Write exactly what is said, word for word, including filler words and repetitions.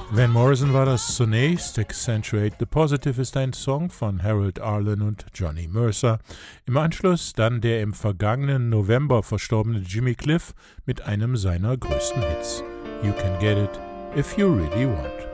Van Morrison war das zunächst. Accentuate the Positive ist ein Song von Harold Arlen und Johnny Mercer. Im Anschluss dann der im vergangenen November verstorbene Jimmy Cliff mit einem seiner größten Hits. You Can Get It If You Really Want.